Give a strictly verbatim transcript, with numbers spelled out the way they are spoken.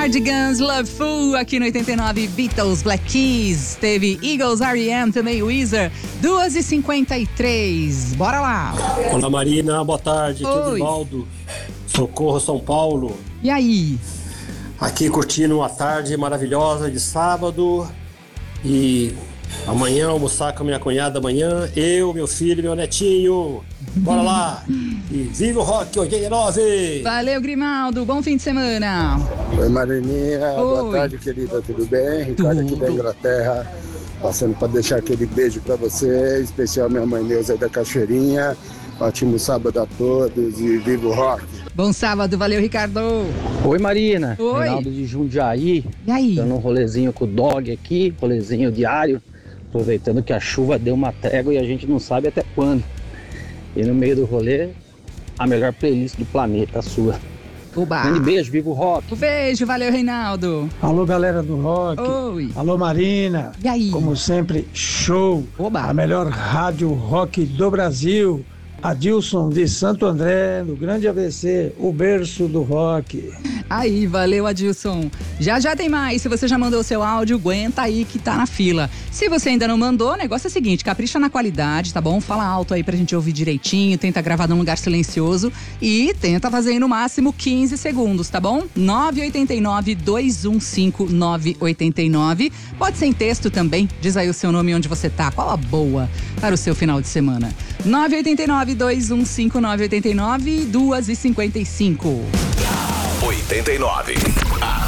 Cardigans, Loveful, aqui no oitenta e nove, Beatles, Black Keys, teve Eagles, R E M, também Weezer, duas e cinquenta e três, bora lá. Olá Marina, boa tarde, aqui é o Oi. Vivaldo, Socorro, São Paulo. E aí? Aqui curtindo uma tarde maravilhosa de sábado e amanhã almoçar com a minha cunhada amanhã, eu, meu filho e meu netinho. Bora lá! E viva o Rock oitenta e nove! Valeu, Grimaldo, bom fim de semana. Oi Marininha, Oi. boa tarde querida, tudo bem? Ricardo aqui da Inglaterra, passando para deixar aquele beijo para você, especial minha mãe Neuza da Cachoeirinha. Ótimo sábado a todos e viva o rock! Bom sábado, valeu, Ricardo. Oi Marina, Oi. Reinaldo de Jundiaí, E aí? dando um rolezinho com o dog aqui, rolezinho diário, aproveitando que a chuva deu uma trégua e a gente não sabe até quando. E no meio do rolê, a melhor playlist do planeta, a sua. Oba. Grande beijo, viva o rock! Um beijo, valeu, Reinaldo. Alô, galera do rock. Oi. Alô, Marina. E aí? Como sempre, show. Oba. A melhor rádio rock do Brasil. Adilson de Santo André, no Grande A V C, o berço do rock. Aí, valeu, Adilson. Já já tem mais. Se você já mandou o seu áudio, aguenta aí que tá na fila. Se você ainda não mandou, o negócio é o seguinte, capricha na qualidade, tá bom? Fala alto aí pra gente ouvir direitinho, tenta gravar num lugar silencioso e tenta fazer aí no máximo quinze segundos, tá bom? nove oito nove, dois um cinco, nove oito nove. Pode ser em texto também, diz aí o seu nome e onde você tá. Qual a boa para o seu final de semana? nove oito nove, dois um cinco, nove oito nove, duas e cinquenta e cinco. oitenta e nove.